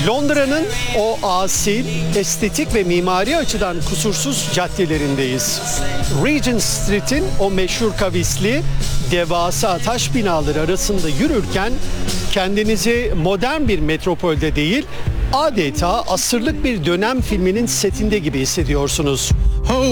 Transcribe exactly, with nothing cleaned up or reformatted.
Londra'nın o asil, estetik ve mimari açıdan kusursuz caddelerindeyiz. Regent Street'in o meşhur kavisli, devasa taş binaları arasında yürürken kendinizi modern bir metropolde değil, adeta asırlık bir dönem filminin setinde gibi hissediyorsunuz.